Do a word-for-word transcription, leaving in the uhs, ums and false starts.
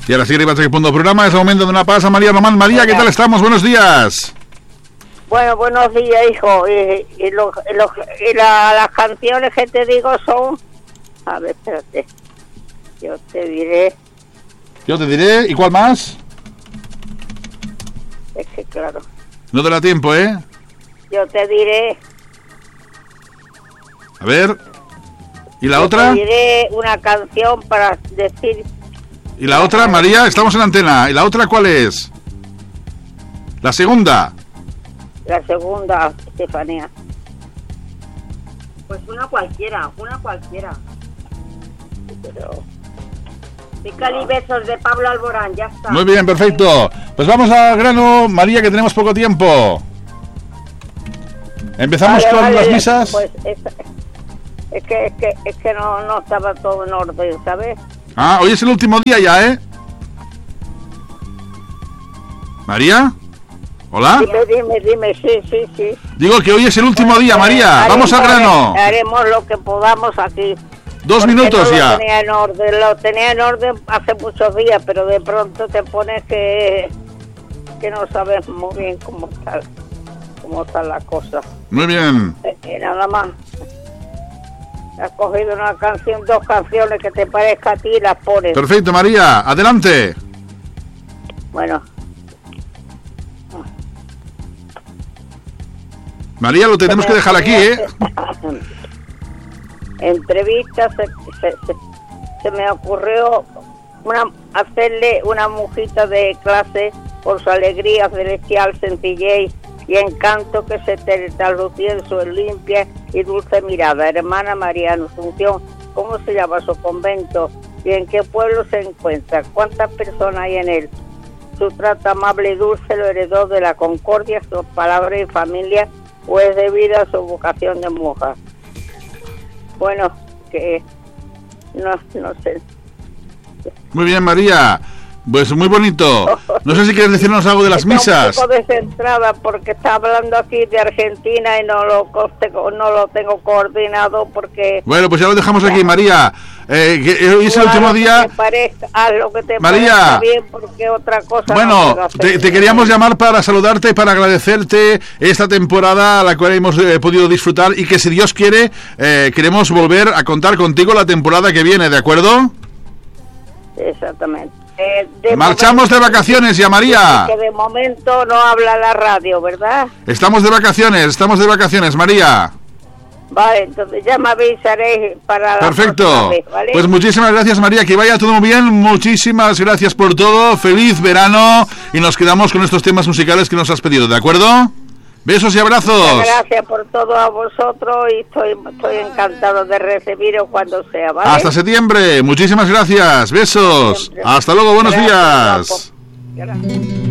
Y ahora sí, arriba el punto programa, es el momento de una pausa. María Román. María, ¿qué tal estamos? Buenos días. Bueno, buenos días, hijo. Y, y, lo, lo, y la, las canciones que te digo son... A ver, espérate. Yo te diré... Yo te diré. ¿Y cuál más? Es que claro... No te da tiempo, ¿eh? Yo te diré... A ver... ¿Y la yo otra? Te diré una canción para decir... ¿Y la otra, María? Estamos en antena. ¿Y la otra cuál es? La segunda. La segunda, Estefanía. Pues una cualquiera, una cualquiera. Pero... Pícale y besos de Pablo Alborán, ya está. Muy bien, perfecto. Pues vamos al grano, María, que tenemos poco tiempo. Empezamos Vale, con vale, las misas. Pues es, es que, es que, es que no, no estaba todo en orden, ¿sabes? Ah, hoy es el último día ya, ¿eh? ¿María? ¿Hola? Dime, dime, dime, sí, sí, sí. Digo que hoy es el último día, María. Haremos, Vamos al grano. Haremos lo que podamos aquí. Dos Porque minutos no ya. Lo tenía en orden, lo tenía en orden hace muchos días, pero de pronto te pones que, que no sabes muy bien cómo está, cómo está la cosa. Muy bien. Y nada más. Has cogido una canción, dos canciones que te parezca a ti y las pones. Perfecto, María. Adelante. Bueno. María, lo tenemos que dejar aquí, ¿eh? Entrevistas, se, se, se, se me ocurrió una, hacerle una mujita de clase por su alegría celestial, sencillez y encanto que se te traslucía en su limpia y dulce mirada. Hermana María Asunción, ¿cómo se llama su convento? ¿Y en qué pueblo se encuentra? ¿Cuántas personas hay en él? Su trato amable y dulce lo heredó de la concordia, sus palabras y familia, o es debido a su vocación de monja. Bueno, que no, no sé. Muy bien, María. Pues muy bonito. No sé si quieres decirnos algo de las Está misas. un poco descentrada porque está hablando aquí de Argentina y no lo tengo, no lo tengo coordinado porque... Bueno, pues ya lo dejamos aquí, María. Eh, que hoy es el último día. Te parezca, haz lo que te María. parezca bien porque otra cosa Bueno, no puedo hacer. te, te queríamos llamar para saludarte y para agradecerte esta temporada a la cual hemos eh, podido disfrutar y que si Dios quiere eh, queremos volver a contar contigo la temporada que viene, ¿de acuerdo? Exactamente. Eh, de Marchamos momento, de vacaciones ya, María. Que de momento no habla la radio, ¿verdad? Estamos de vacaciones, estamos de vacaciones, María. Vale, entonces ya me avisaréis para la Perfecto. próxima vez, ¿vale? Pues muchísimas gracias, María, que vaya todo muy bien. Muchísimas gracias por todo. Feliz verano y nos quedamos con estos temas musicales que nos has pedido, ¿de acuerdo? Besos y abrazos. Muchas gracias por todo a vosotros y estoy, estoy encantado de recibiros cuando sea, ¿vale? Hasta septiembre. Muchísimas gracias. Besos. Siempre. Hasta luego. Buenos Gracias, días. guapo. Gracias.